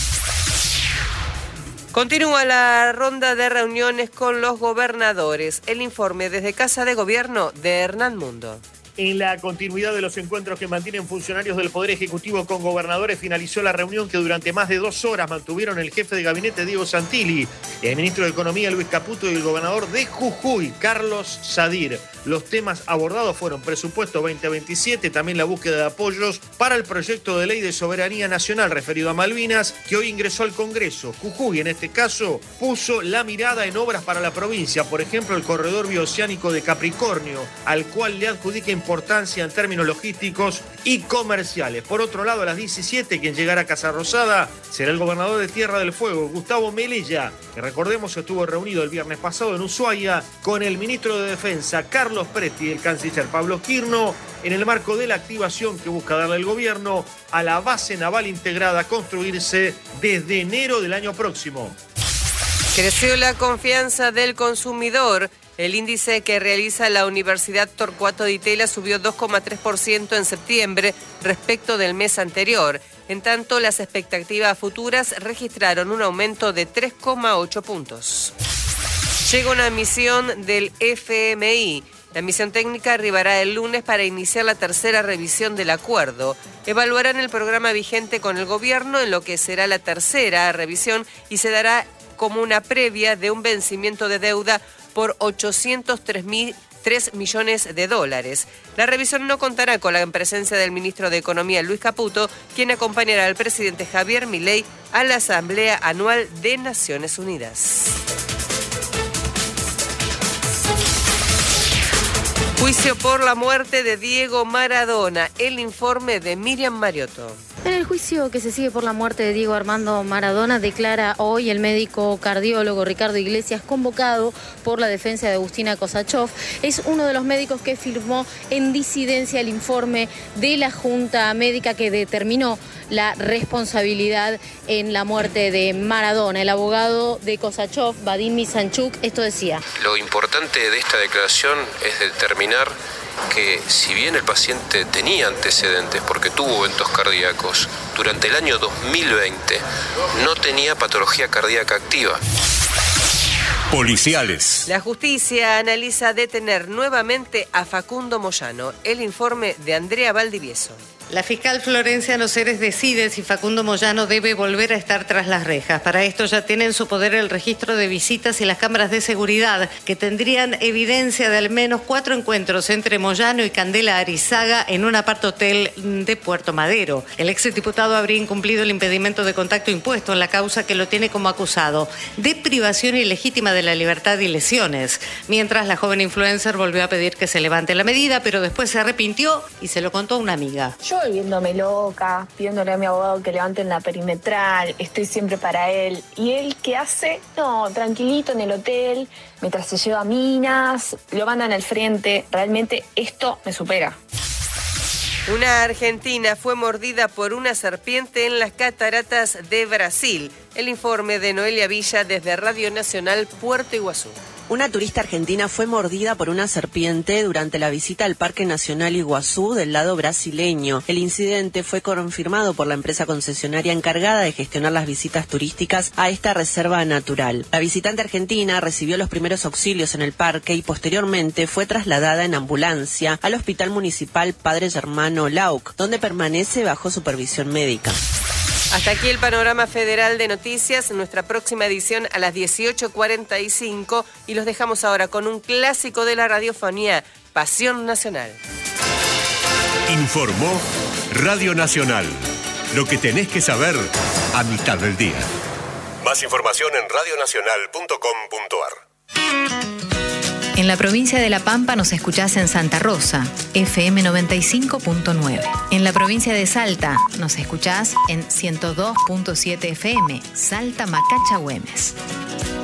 Continúa la ronda de reuniones con los gobernadores. El informe desde Casa de Gobierno de Hernán Mundo.
En la continuidad de los encuentros que mantienen funcionarios del Poder Ejecutivo con gobernadores, finalizó la reunión que durante más de 2 horas mantuvieron el jefe de gabinete Diego Santilli, el ministro de Economía Luis Caputo y el gobernador de Jujuy, Carlos Sadir. Los temas abordados fueron presupuesto 2027, también la búsqueda de apoyos para el proyecto de ley de soberanía nacional referido a Malvinas, que hoy ingresó al Congreso. Jujuy, en este caso, puso la mirada en obras para la provincia, por ejemplo, el corredor bioceánico de Capricornio, al cual le adjudica importancia en términos logísticos y comerciales. Por otro lado, a las 17, quien llegará a Casa Rosada será el gobernador de Tierra del Fuego, Gustavo Melella, que recordemos estuvo reunido el viernes pasado en Ushuaia con el ministro de Defensa, Carlos Presti, y el canciller Pablo Quirno, en el marco de la activación que busca darle el gobierno a la base naval integrada a construirse desde enero del año próximo.
Creció la confianza del consumidor. El índice que realiza la Universidad Torcuato Di Tella subió 2,3% en septiembre respecto del mes anterior. En tanto, las expectativas futuras registraron un aumento de 3,8 puntos. Llega una misión del FMI. La misión técnica arribará el lunes para iniciar la tercera revisión del acuerdo. Evaluarán el programa vigente con el gobierno en lo que será la tercera revisión y se dará como una previa de un vencimiento de deuda por 803 millones de dólares. La revisión no contará con la presencia del ministro de Economía Luis Caputo, quien acompañará al presidente Javier Milei a la Asamblea Anual de Naciones Unidas. Juicio por la muerte de Diego Maradona. El informe de Miriam Mariotto.
En el juicio que se sigue por la muerte de Diego Armando Maradona, declara hoy el médico cardiólogo Ricardo Iglesias, convocado por la defensa de Agustina Kosachov. Es uno de los médicos que firmó en disidencia el informe de la Junta Médica que determinó la responsabilidad en la muerte de Maradona. El abogado de Kosachov, Vadim Misanchuk, esto decía:
lo importante de esta declaración es determinar que si bien el paciente tenía antecedentes porque tuvo eventos cardíacos, durante el año 2020 no tenía patología cardíaca activa.
Policiales.
La justicia analiza detener nuevamente a Facundo Moyano. El informe de Andrea Valdivieso.
La fiscal Florencia Noceres decide si Facundo Moyano debe volver a estar tras las rejas. Para esto ya tiene en su poder el registro de visitas y las cámaras de seguridad, que tendrían evidencia de al menos 4 encuentros entre Moyano y Candela Arizaga en un apart-hotel de Puerto Madero. El exdiputado habría incumplido el impedimento de contacto impuesto en la causa que lo tiene como acusado de privación ilegítima de la libertad y lesiones. Mientras, la joven influencer volvió a pedir que se levante la medida, pero después se arrepintió y se lo contó a una amiga.
Yo volviéndome loca, pidiéndole a mi abogado que levanten la perimetral, estoy siempre para él. ¿Y él qué hace? No, tranquilito en el hotel, mientras se lleva minas, lo mandan al frente. Realmente esto me supera.
Una argentina fue mordida por una serpiente en las cataratas de Brasil. El informe de Noelia Villa desde Radio Nacional Puerto Iguazú.
Una turista argentina fue mordida por una serpiente durante la visita al Parque Nacional Iguazú del lado brasileño. El incidente fue confirmado por la empresa concesionaria encargada de gestionar las visitas turísticas a esta reserva natural. La visitante argentina recibió los primeros auxilios en el parque y posteriormente fue trasladada en ambulancia al Hospital Municipal Padre Germano Lauc, donde permanece bajo supervisión médica.
Hasta aquí el panorama federal de noticias. Nuestra próxima edición a las 18:45 y los dejamos ahora con un clásico de la radiofonía, Pasión Nacional.
Informó Radio Nacional. Lo que tenés que saber a mitad del día. Más información en radionacional.com.ar.
En la provincia de La Pampa nos escuchás en Santa Rosa, FM 95.9. En la provincia de Salta nos escuchás en 102.7 FM, Salta Macacha Güemes.